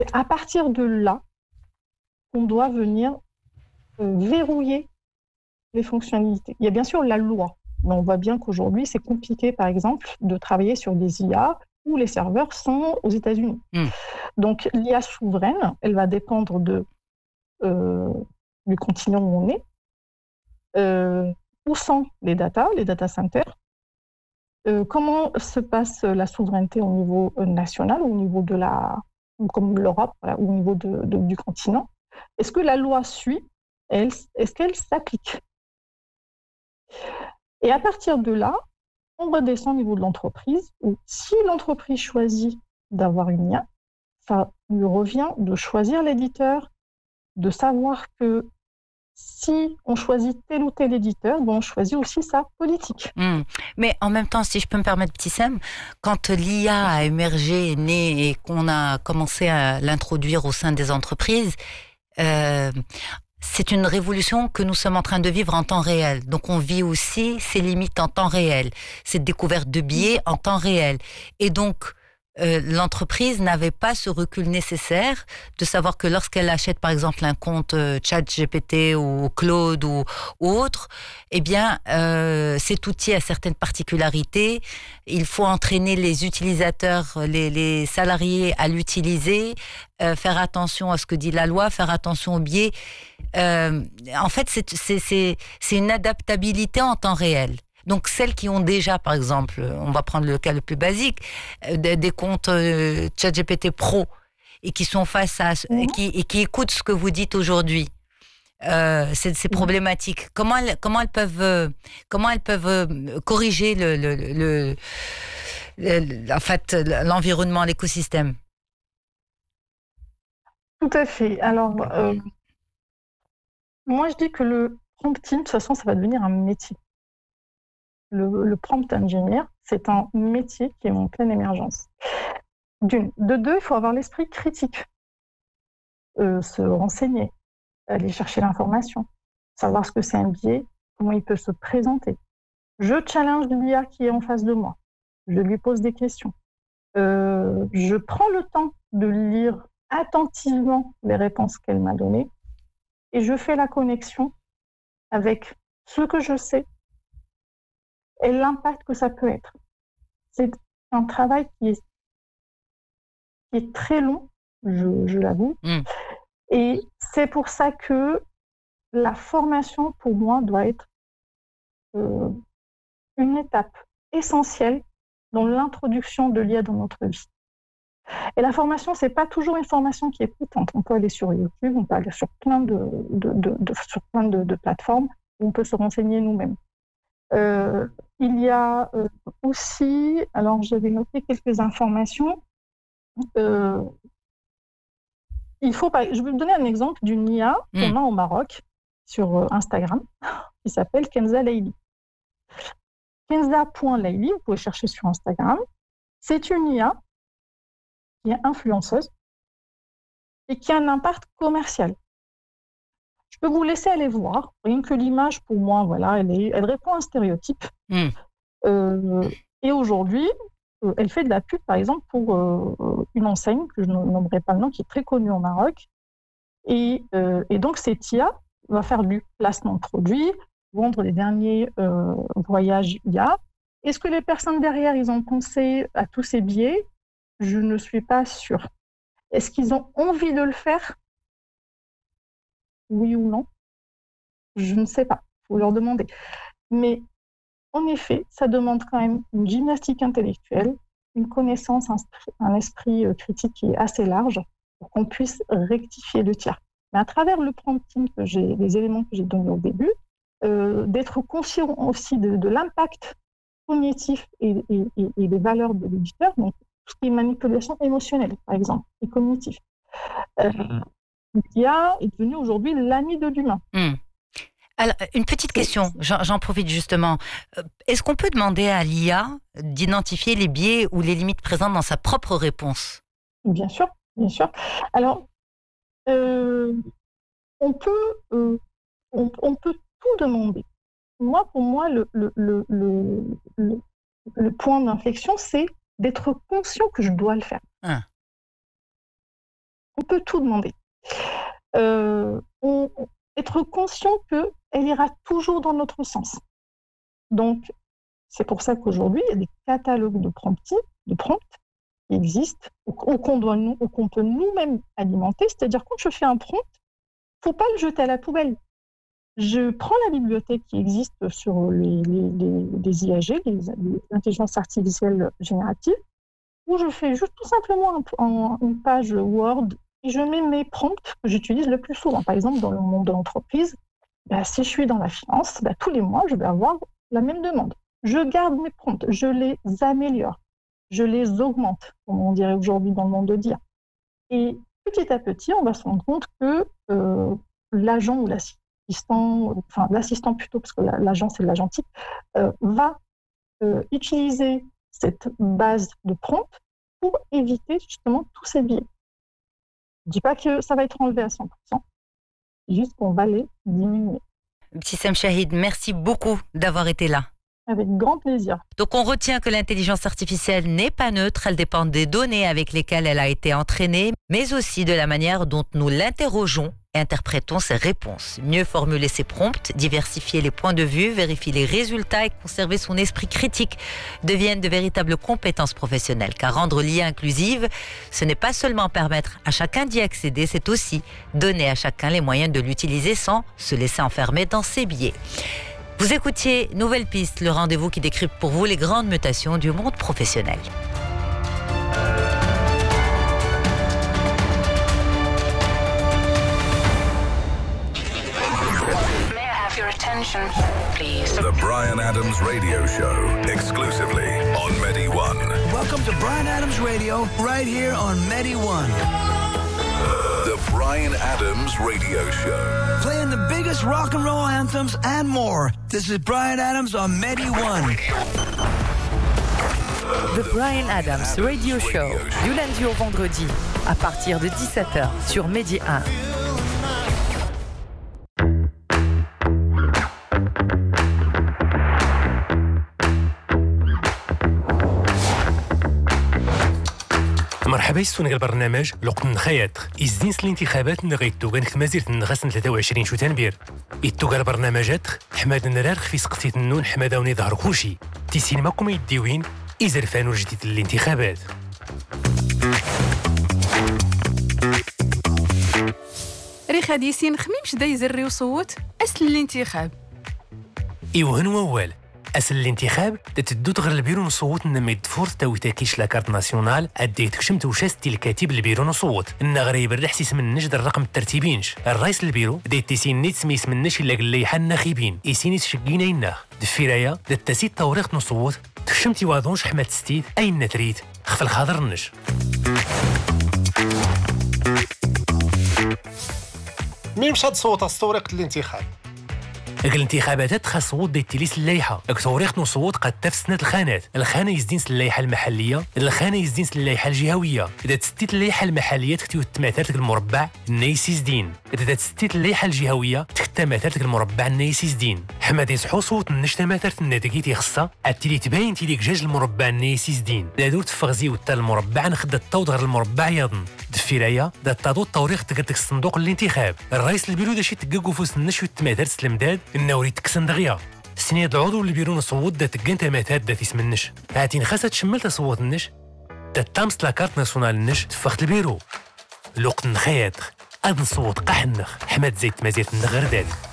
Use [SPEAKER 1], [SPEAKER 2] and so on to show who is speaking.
[SPEAKER 1] À partir de là, on doit venir verrouiller les fonctionnalités. Il y a bien sûr la loi, mais on voit bien qu'aujourd'hui, c'est compliqué, par exemple, de travailler sur des IA où les serveurs sont aux États-Unis. Donc, l'IA souveraine, elle va dépendre euh, du continent où on est, où sont les data centers, comment se passe la souveraineté au niveau national, au niveau de comme l'Europe, voilà, au niveau du continent. Est-ce que la loi suit? Est-ce qu'elle s'applique? Et à partir de là, on redescend au niveau de l'entreprise, où si l'entreprise choisit d'avoir une IA, ça lui revient de choisir l'éditeur, de savoir que si on choisit tel ou tel éditeur, bon, on choisit aussi sa politique.
[SPEAKER 2] Mais en même temps, si je peux me permettre, petit Sam, quand l'IA a émergé, est née et qu'on a commencé à l'introduire au sein des entreprises, c'est une révolution que nous sommes en train de vivre en temps réel. Donc on vit aussi ses limites en temps réel, cette découverte de biais en temps réel. Et donc l'entreprise n'avait pas ce recul nécessaire de savoir que lorsqu'elle achète par exemple un compte ChatGPT ou Claude ou autre, eh bien cet outil a certaines particularités. Il faut entraîner les utilisateurs, les salariés à l'utiliser, faire attention à ce que dit la loi, faire attention aux biais. En fait, c'est une adaptabilité en temps réel. Donc, celles qui ont déjà, par exemple, on va prendre le cas le plus basique, des comptes ChatGPT Pro et qui sont face à, et qui écoutent ce que vous dites aujourd'hui. C'est problématique. Comment elles peuvent corriger en fait, l'environnement, l'écosystème?
[SPEAKER 1] Tout à fait. Alors, moi, je dis que le prompting, de toute façon, ça va devenir un métier. Le prompt engineer, c'est un métier qui est en pleine émergence. D'une. De deux, il faut avoir l'esprit critique, se renseigner, aller chercher l'information, savoir ce que c'est un biais, comment il peut se présenter. Je challenge l'IA qui est en face de moi. Je lui pose des questions. Je prends le temps de lire attentivement les réponses qu'elle m'a données et je fais la connexion avec ce que je sais et l'impact que ça peut être. C'est un travail qui est très long, je l'avoue, et c'est pour ça que la formation, pour moi, doit être une étape essentielle dans l'introduction de l'IA dans notre vie. Et la formation, c'est pas toujours une formation qui est coûtante. On peut aller sur YouTube, on peut aller sur plein de plateformes où on peut se renseigner nous-mêmes. Il y a aussi, alors j'avais noté quelques informations. Je vais vous donner un exemple d'une IA qu'on a au Maroc sur Instagram qui s'appelle Kenza Leili. Kenza.Leili, vous pouvez chercher sur Instagram. C'est une IA qui est influenceuse et qui a un impact commercial. Je peux vous laisser aller voir. Rien que l'image, pour moi, voilà, elle répond à un stéréotype. Et aujourd'hui, elle fait de la pub, par exemple, pour une enseigne, que je ne nommerai pas le nom, qui est très connue au Maroc. Et donc, cette IA va faire du placement de produits, vendre les derniers voyages IA. Est-ce que les personnes derrière, ils ont pensé à tous ces biais? Je ne suis pas sûre. Est-ce qu'ils ont envie de le faire? Oui ou non? Je ne sais pas. Il faut leur demander. Mais en effet, ça demande quand même une gymnastique intellectuelle, une connaissance, un esprit critique qui est assez large pour qu'on puisse rectifier le tir. Mais à travers le prompting, les éléments que j'ai donnés au début, d'être conscient aussi de l'impact cognitif et des valeurs de l'éditeur, donc tout ce qui est manipulation émotionnelle, par exemple, et cognitive. L'IA est devenue aujourd'hui l'ami de l'humain.
[SPEAKER 2] Alors, une petite question, j'en profite justement. Est-ce qu'on peut demander à l'IA d'identifier les biais ou les limites présentes dans sa propre réponse?
[SPEAKER 1] Bien sûr, bien sûr. Alors, on peut tout demander. Pour moi, le point d'inflexion, c'est d'être conscient que je dois le faire. On peut tout demander. Être conscient qu'elle ira toujours dans notre sens. Donc, c'est pour ça qu'aujourd'hui, il y a des catalogues de prompts qui existent, ou qu'on peut nous-mêmes alimenter. C'est-à-dire, quand je fais un prompt, il ne faut pas le jeter à la poubelle. Je prends la bibliothèque qui existe sur les IAG, les intelligences artificielles génératives, où je fais juste tout simplement une page Word et je mets mes prompts que j'utilise le plus souvent. Par exemple, dans le monde de l'entreprise, si je suis dans la finance, tous les mois, je vais avoir la même demande. Je garde mes prompts, je les améliore, je les augmente, comme on dirait aujourd'hui dans le monde de dire. Et petit à petit, on va se rendre compte que l'agent ou l'assistant plutôt, parce que l'agent c'est l'agentique, va utiliser cette base de prompts pour éviter justement tous ces biais. Je ne dis pas que ça va être enlevé à 100%, juste qu'on va les diminuer.
[SPEAKER 2] Ibtissam Chahid, merci beaucoup d'avoir été là.
[SPEAKER 1] Avec grand plaisir.
[SPEAKER 2] Donc on retient que l'intelligence artificielle n'est pas neutre, elle dépend des données avec lesquelles elle a été entraînée, mais aussi de la manière dont nous l'interrogeons et interprétons ses réponses. Mieux formuler ses prompts, diversifier les points de vue, vérifier les résultats et conserver son esprit critique deviennent de véritables compétences professionnelles. Car rendre l'IA inclusive, ce n'est pas seulement permettre à chacun d'y accéder, c'est aussi donner à chacun les moyens de l'utiliser sans se laisser enfermer dans ses biais. Vous écoutiez Nouvelle Piste, le rendez-vous qui décrypte pour vous les grandes mutations du monde professionnel.
[SPEAKER 3] May I have your attention, please?
[SPEAKER 4] The Bryan Adams Radio Show, exclusively on Medi One.
[SPEAKER 5] Welcome to Bryan Adams Radio, right here on Medi One.
[SPEAKER 4] The Bryan Adams Radio Show.
[SPEAKER 5] Playing the biggest rock and roll anthems and more. This is Bryan Adams on Medi One.
[SPEAKER 6] The Bryan Adams Radio Show, du lundi au vendredi, à partir de 17h sur Medi 1.
[SPEAKER 7] مرحبا يسون البرنامج لوقت نخيط إزدين الانتخابات نغيتو كانت مازيرت نغسن 23 شو تنبير إتو البرنامجات حماد نرارخ في سقطيت النون حمادا ونظهر كلشي تي سينماكم يديوين إزرفانو جديد الانتخابات
[SPEAKER 8] ريخ هادي يسين خميمش دا يزري وصوت أسل الانتخاب
[SPEAKER 7] إيوهن ووال أسل الانتخاب تتدو تغير البيرو نصوت إنما يدفور تاوي تاكيش لاكارت ناسيونال أدي تكشمت وشاستي الكاتب البيرو نصوت إنه غريب الرحس يسمنش در الرقم الترتيبينش الرئيس البيرو دي تيسين نيت سمي يسمنش إلا قال لي حال ناخبين يسيني تشقينا يناخ دفيرايا دا تاسيت توريخ نصوت تكشمتي واضونش حماد ستيد أين نتريد خف الخاضر نش
[SPEAKER 9] مين مشى تصوت على الانتخاب
[SPEAKER 7] الانتخابات خاص صوت ديال التليس اللائحه التوريخ نصوت قد تفسنة الخانه يزدين اللائحه المحليه الخانه يزدين اللائحه الجهويه اذا تستيت اللائحه المحليه تختيو التماثيل المربع نيسيس دين اذا تستيت اللائحه الجهويه تختى مثال المربع نيسيس دين حماد يصحو صوت النشتا مثال النتيجه تيخصها التلي تبين تيليك جاج المربع نيسيس دين دادو تفغزي وتا المربع نخد الطود غير المربع يضن دفيرايا دا تاضو التوريخ تقدك الصندوق الانتخاب الرئيس البيرو داشي تقاقو فوس النشو التماثيل سلمداد النوري تكسن دغيا سنيد العضو اللي بيرون صوت دا تقنت ماتات دا تسمنش هاتي نخاسة تشملت صوت النش دا تامس لاكارت ناسيونال النش تفخت البيرو الوقت نخيط أذن صوت قحنخ حماد زيت مازيت النغرداد